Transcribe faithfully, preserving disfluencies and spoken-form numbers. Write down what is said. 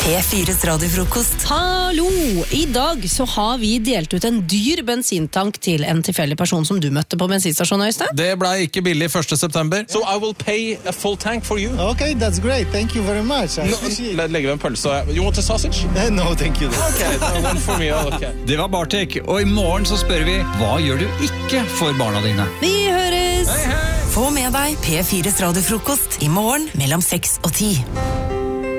P fires radiofrokost. Hallo! I dag så har vi delt ut en dyr bensintank til en tilfeldig person som du møtte på bensinstasjonen, Øystein. Det ble ikke billig første september, så I will pay a full tank for you. Okay, that's great. Thank you very much. I appreciate it. Legger vi en pølse. You want a sausage? No, thank you. Okay, one for me. Okay. Det var Bartek, og i morgen så spør vi, hva gjør du ikke for barna dine? Vi høres! Få med deg P fires radiofrokost i morgen mellom seks og ti.